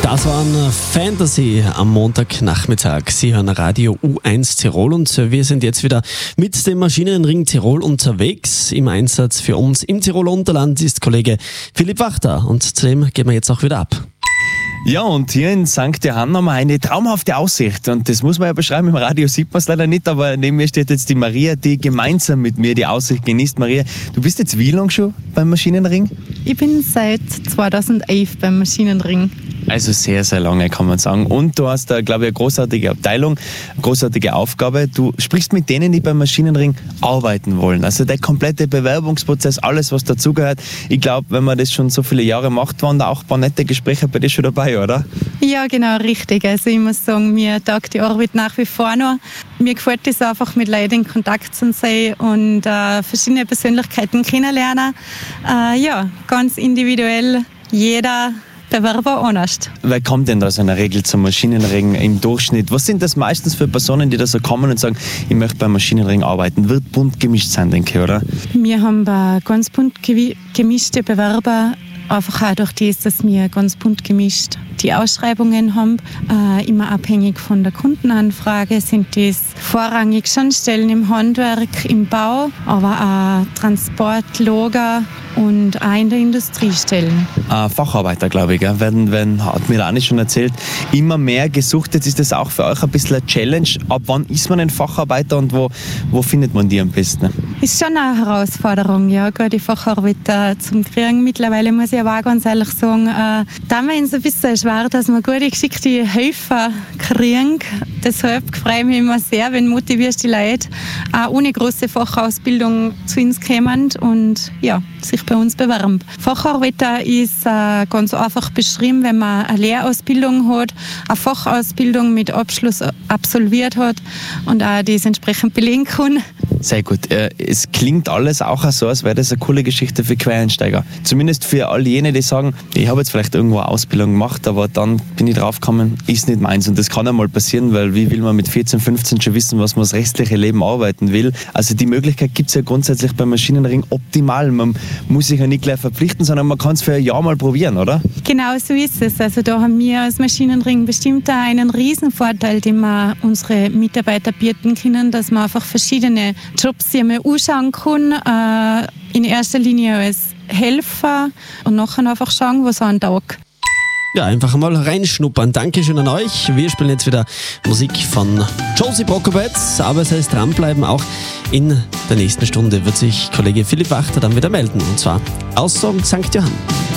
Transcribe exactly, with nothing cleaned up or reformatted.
Das war ein Fantasy am Montagnachmittag. Sie hören Radio U eins Tirol und wir sind jetzt wieder mit dem Maschinenring Tirol unterwegs. Im Einsatz für uns im Tiroler Unterland ist Kollege Philipp Wachter und zu dem gehen wir jetzt auch wieder ab. Ja, und hier in Sankt Johann haben wir eine traumhafte Aussicht und das muss man ja beschreiben, im Radio sieht man es leider nicht, aber neben mir steht jetzt die Maria, die gemeinsam mit mir die Aussicht genießt. Maria, du bist jetzt wie lange schon beim Maschinenring? Ich bin seit zweitausendelf beim Maschinenring. Also sehr, sehr lange, kann man sagen. Und du hast da, glaube ich, eine großartige Abteilung, eine großartige Aufgabe. Du sprichst mit denen, die beim Maschinenring arbeiten wollen. Also der komplette Bewerbungsprozess, alles, was dazugehört. Ich glaube, wenn man das schon so viele Jahre macht, waren da auch ein paar nette Gespräche bei dir schon dabei, oder? Ja, genau, richtig. Also ich muss sagen, mir taugt die Arbeit nach wie vor noch. Mir gefällt es einfach, mit Leuten in Kontakt zu sein und äh, verschiedene Persönlichkeiten kennenlernen. Äh, ja, ganz individuell, jeder Bewerber anders. Wer kommt denn da so in der Regel zum Maschinenring im Durchschnitt? Was sind das meistens für Personen, die da so kommen und sagen, ich möchte beim Maschinenring arbeiten? Wird bunt gemischt sein, denke ich, oder? Wir haben ganz bunt gemischte Bewerber, einfach auch durch das, dass wir ganz bunt gemischt die Ausschreibungen haben. Äh, immer abhängig von der Kundenanfrage sind das vorrangig schon Stellen im Handwerk, im Bau, aber auch Transport, Lager und auch in der Industrie Stellen. Äh, Facharbeiter, glaube ich, gell? Werden, werden, hat mir Dani schon erzählt, immer mehr gesucht. Jetzt ist das auch für euch ein bisschen eine Challenge. Ab wann ist man ein Facharbeiter und wo, wo findet man die am besten? Ist schon eine Herausforderung, ja, gute Facharbeiter zum Kriegen. Mittlerweile muss ich aber auch ganz ehrlich sagen, äh, da ist es ein bisschen schwer, dass wir gute, geschickte Helfer kriegen. Deshalb freue ich mich immer sehr, wenn motivierst die Leute auch ohne große Fachausbildung zu uns kommen und ja, sich bei uns bewerben. Facharbeiter ist äh, ganz einfach beschrieben, wenn man eine Lehrausbildung hat, eine Fachausbildung mit Abschluss absolviert hat und auch das entsprechend belegen kann. Sehr gut. Es klingt alles auch so, als wäre das eine coole Geschichte für Quereinsteiger. Zumindest für all jene, die sagen, ich habe jetzt vielleicht irgendwo eine Ausbildung gemacht, aber dann bin ich draufgekommen, ist nicht meins. Und das kann einmal passieren, weil wie will man mit vierzehn, fünfzehn schon wissen, was man das restliche Leben arbeiten will. Also die Möglichkeit gibt es ja grundsätzlich beim Maschinenring optimal. Man muss sich ja nicht gleich verpflichten, sondern man kann es für ein Jahr mal probieren, oder? Genau so ist es. Also da haben wir als Maschinenring bestimmt auch einen Riesenvorteil, den wir unsere Mitarbeiter bieten können, dass man einfach verschiedene Jobs sich einmal anschauen kann, äh, in erster Linie als Helfer und nachher einfach schauen, was an Tag. Ja, einfach mal reinschnuppern. Dankeschön an euch. Wir spielen jetzt wieder Musik von Josie Brockovitz, aber es heißt dranbleiben. Auch in der nächsten Stunde wird sich Kollege Philipp Wachter dann wieder melden, und zwar aus Sankt Johann.